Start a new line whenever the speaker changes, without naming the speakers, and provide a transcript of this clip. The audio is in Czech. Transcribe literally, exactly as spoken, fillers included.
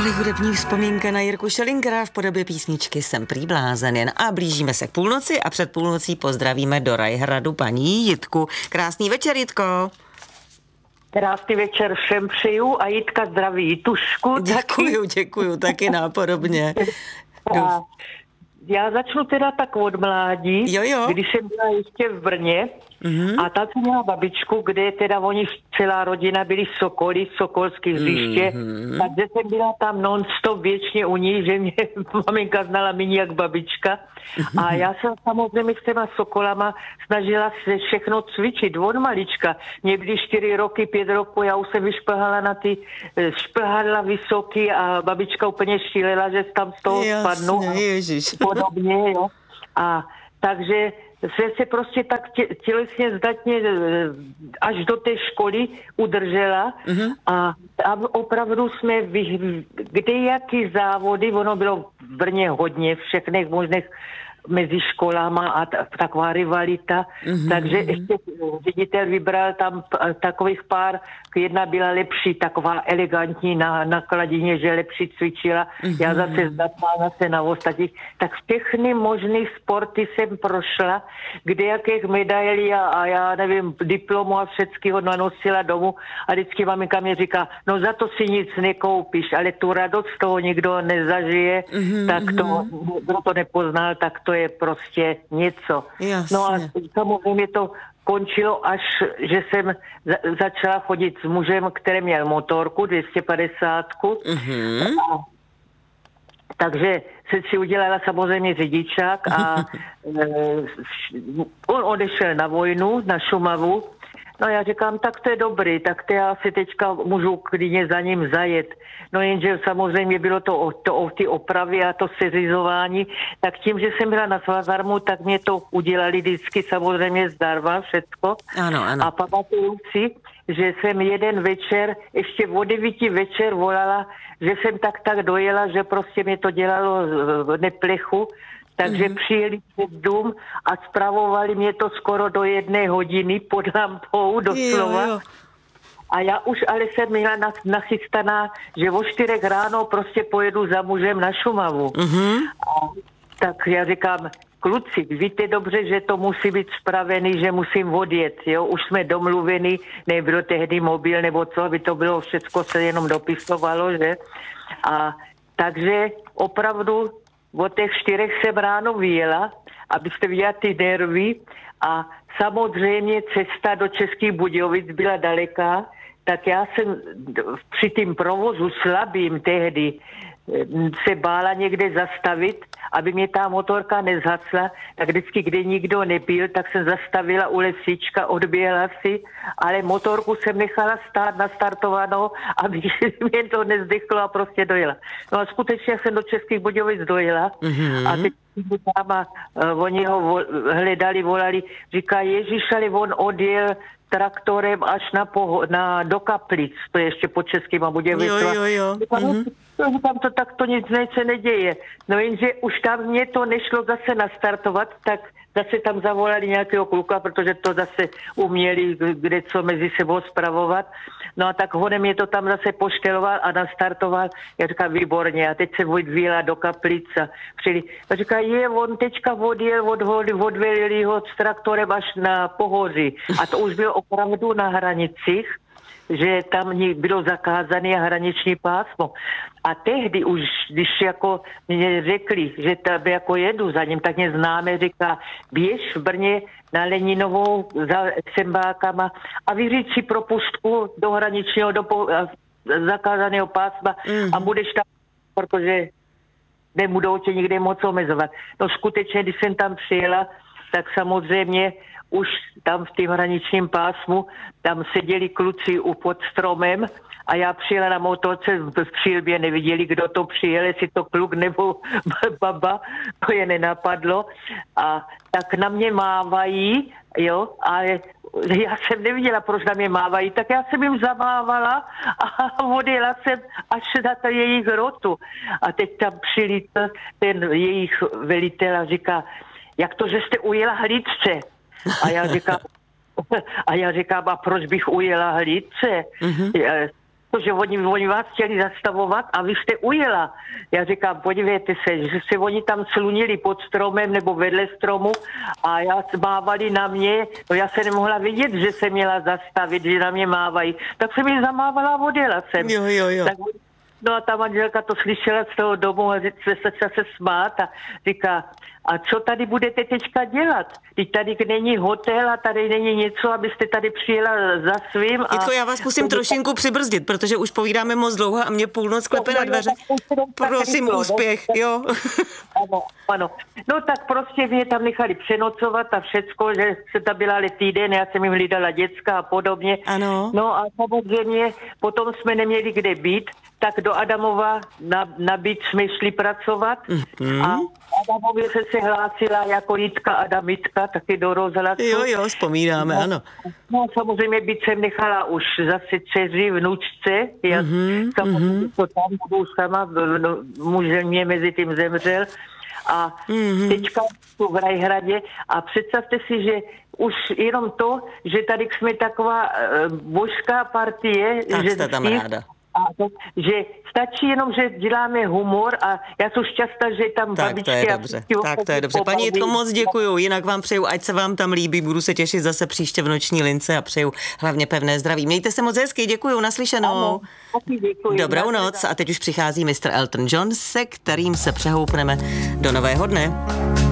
Tolik hudební vzpomínka na Jirku Schellingera v podobě písničky Jsem prý blázen jen. A blížíme se k půlnoci a před půlnocí pozdravíme do Rajhradu paní Jitku. Krásný večer, Jitko.
Krásný večer všem přeju a Jitka zdraví Tušku.
Děkuju, děkuju, taky nápodobně.
A já začnu teda tak od mládí,
jo, jo.
když jsem byla ještě v Brně. Mm-hmm. A tam jsem měla babičku, kde teda oni celá rodina byli sokoly, sokolský hřiště, mm-hmm. takže jsem byla tam non-stop věčně u ní, že mě maminka znala méně jak babička. Mm-hmm. A já jsem samozřejmě s těma sokolama snažila se všechno cvičit od malička. Mě byly čtyři roky, pět roků, já už jsem vyšplhala na ty šplhadla vysoký a babička úplně šílela, že tam z toho
Jasně,
spadnu.
Ježiš.
Podobně, jo. A takže jsem se prostě tak tě, tělesně zdatně až do té školy udržela mm-hmm. a, a opravdu jsme vy, kde jaký závody, ono bylo v Brně hodně všechnych možných mezi školama a t- taková rivalita, mm-hmm. takže ještě ředitel vybral tam p- takových pár, jedna byla lepší, taková elegantní na, na kladině, že lepší cvičila, mm-hmm. já zase zdatná zase na ostatních, tak všechny možné sporty jsem prošla, kde jakých medailí a, a já nevím, diplomu a všeckého nanosila domů a vždycky maminka mě říká, no za to si nic nekoupíš, ale tu radost toho nikdo nezažije, mm-hmm. tak to, kdo to nepoznal, tak to je prostě něco.
Jasně.
No a samozřejmě to končilo, až že jsem za- začala chodit s mužem, který měl motorku dvě stě padesát. Mm-hmm. A, takže jsem si udělala samozřejmě řidičák a e, on odešel na vojnu, na Šumavu. No já říkám, tak to je dobrý, tak to já si teďka můžu klidně za ním zajet. No jenže samozřejmě bylo to o, to o ty opravy a to seřizování, tak tím, že jsem byla na Svazarmu, tak mě to udělali vždycky samozřejmě zdarma všecko.
Ano, ano.
A pamatuju si, že jsem jeden večer, ještě o devíti večer volala, že jsem tak tak dojela, že prostě mě to dělalo neplechu. Takže mm-hmm. přijeli před dům a spravovali mě to skoro do jedné hodiny pod lampou doslova. Jo, jo. A já už ale jsem měla nachystaná, že o čtyřech ráno prostě pojedu za mužem na Šumavu. Mm-hmm. A tak já říkám, kluci, víte dobře, že to musí být spravený, že musím odjet, jo? Už jsme domluveni, nebylo tehdy mobil nebo co, aby to bylo všechno se jenom dopisovalo, že? A takže opravdu od těch čtyřech jsem ráno vyjela, abyste viděla ty nervy a samozřejmě cesta do Českých Budějovic byla daleká, tak já jsem při tím provozu slabým tehdy se bála někde zastavit, aby mě ta motorka nezhasla, tak vždycky, kde nikdo nebyl, tak jsem zastavila u lesíčka, odběhla si, ale motorku jsem nechala stát nastartovanou, aby mě to nezdechlo a prostě dojela. No a skutečně jsem do Českých Budějovic dojela mm-hmm. a teď tam a uh, oni ho vo, hledali, volali, říká, Ježíš, ale on odjel traktorem až na, poho- na do Kaplic, to je ještě po Českým a Budějovicích.
Jo, jo, jo. Mm-hmm.
Tam to tak to nic se neděje. No jenže už tam mě to nešlo zase nastartovat, tak zase tam zavolali nějakého kluka, protože to zase uměli kde co mezi sebou spravovat. No a tak honem mě to tam zase pošteloval a nastartoval. Já říkám, výborně, a teď se odvíjela do Kaplic a přijeli. A říká, je, on teďka odjel, odhodli, odvelili ho s traktorem až na Pohoří. A to už bylo opravdu na hranicích, že tam bylo zakázané hraniční pásmo. A tehdy už, když jako mě řekli, že tam jako jedu za ním, tak mě známe, říká, běž v Brně na Leninovou za sembákama a vyříct si propustku do hraničního, do po, zakázaného pásma mm. a budeš tam, protože nebudou tě nikde moc omezovat. No skutečně, když jsem tam přijela, tak samozřejmě už tam v tím hraničním pásmu, tam seděli kluci u pod stromem a já přijela na motorce, v přilbě neviděli, kdo to přijel, jestli to kluk nebo baba, to je nenapadlo. A tak na mě mávají, jo, ale já jsem neviděla, proč na mě mávají, tak já jsem jim zamávala a odjela jsem až na to jejich rotu. A teď tam přilítl ten jejich velitel a říká, jak to, že jste ujela hlídce? A já říkám, a já říkám, a proč bych ujela hlídce? Mm-hmm. protože oni, oni vás chtěli zastavovat a vy jste ujela. Já říkám, podívejte se, že se oni tam slunili pod stromem nebo vedle stromu a já mávali na mě, no já se nemohla vidět, že se měla zastavit, že na mě mávají. Tak jsem ji zamávala a odjela jsem.
Jo, jo, jo.
Tak, no a ta manželka to slyšela z toho domu a se se smát a říká, a co tady budete teďka dělat? Teď tady není hotel a tady není něco, abyste tady přijela za svým. A...
Jitko, já vás musím trošinku přibrzdit, protože už povídáme moc dlouho a mě půlnoc klepe na dveře. Prosím, úspěch, jo.
Ano, ano. No tak prostě mě tam nechali přenocovat a všecko, že se tam byla ale týden, já jsem jim hlídala děcka a podobně.
Ano.
No a samozřejmě potom jsme neměli kde být, tak do Adamova na, na byt jsme šli pracovat mm-hmm. a Adamově se se hlásila jako Jitka Adamitka, taky do rozhlasu.
Jo, jo, vzpomínáme,
no,
ano.
No samozřejmě byt jsem nechala už zase dceři, vnučce, já
mm-hmm,
samozřejmě
mm-hmm.
to tam budu sama, no, muž mě mezi tím zemřel a mm-hmm. teďka tu v Rajhradě a představte si, že už jenom to, že tady jsme taková uh, božská partie,
tak
že
jste tam ráda.
A to, že stačí jenom, že děláme humor a já jsem šťastná, že tam
tak
babičky...
Tak to je dobře, tak to je dobře. Paní Jitko, moc děkuju, jinak vám přeju, ať se vám tam líbí, budu se těšit zase příště v Noční lince a přeju hlavně pevné zdraví. Mějte se moc hezky, děkuju, naslyšenou.
Ano, děkuji.
Dobrou noc a teď už přichází mistr Elton John, se kterým se přehoupneme do nového dne.